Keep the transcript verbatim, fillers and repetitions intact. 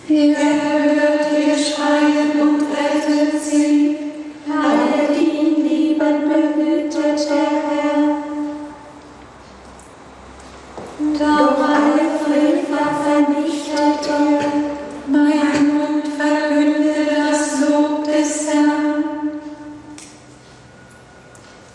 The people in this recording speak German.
Er hört ihr Schreien und rettet sie. Alle, die ihn lieben, behütet der Herr. Doch alle Frevler vernichtet er.